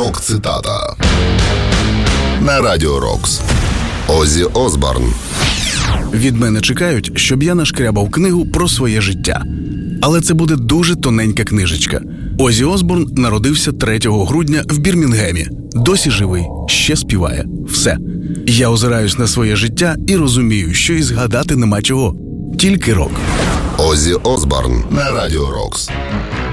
Рок-цитата на Радіо Рокс. Оззі Осборн. Від мене чекають, щоб я нашкрябав книгу про своє життя. Але це буде дуже тоненька книжечка. Оззі Осборн народився 3 грудня в Бірмінгемі. Досі живий, ще співає. Все. Я озираюсь на своє життя і розумію, що і згадати нема чого. Тільки рок. Оззі Осборн на Радіо Рокс.